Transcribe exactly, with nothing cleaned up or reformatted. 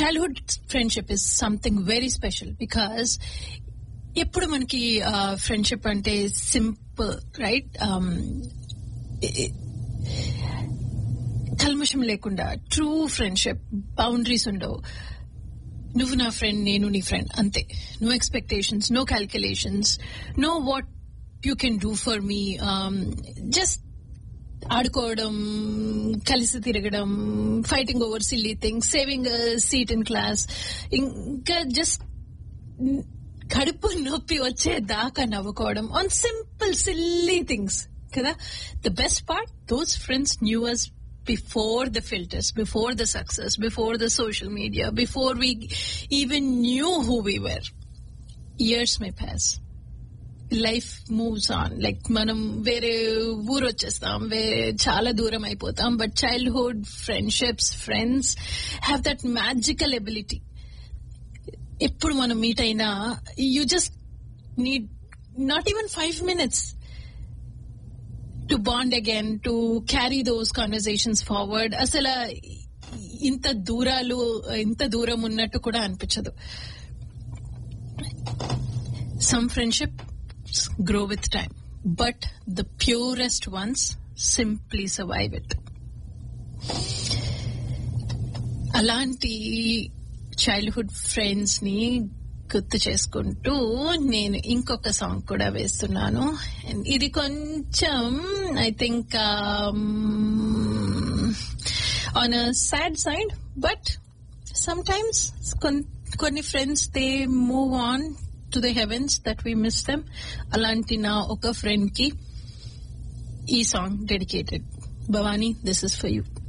childhood friendship is something very special because ఎప్పుడు మనకి friendship అంటే సింపుల్ రైట్, కల్మషం లేకుండా ట్రూ ఫ్రెండ్షిప్, బౌండరీస్ ఉండవు. నువ్వు నా ఫ్రెండ్, నేను నీ ఫ్రెండ్, అంతే. No expectations, no calculations, know what you can do for me. Just ఆడుకోవడం, కలిసి తిరగడం, fighting over silly things, saving seat in class, ఇంకా జస్ట్ కడుపు నొప్పి వచ్చేదాకా నవ్వుకోవడం ఆన్ సింపుల్ సిల్లీ థింగ్స్ కదా. The best part, those friends new us before the filters, before the success, before the social media, before we even knew who we were. Years may pass, life moves on, like manam vere ఊరు వచ్చేస్తాం, వేరే చాలా దూరం అయిపోతాం, but childhood friendships, friends have that magical ability. ఎప్పుడు మనం meet అయినా you just need not even five minutes to bond again, to carry those conversations forward. అసలు ఇంత దూరాలు, ఇంత దూరం ఉన్నట్టు కూడా అనిపించదు. Some friendships grow with time, but the purest ones simply survive it. అలాంటి చైల్డ్హుడ్ ఫ్రెండ్స్ ని గుర్తు చేసుకుంటూ నేను ఇంకొక సాంగ్ కూడా వేస్తున్నాను. ఇది కొంచెం I think on a sad side, but some times కొన్ని friends they move on to the heavens that we miss them. అలాంటి నా ఒక ఫ్రెండ్ కి ఈ song dedicated. Bhavani, this is for you.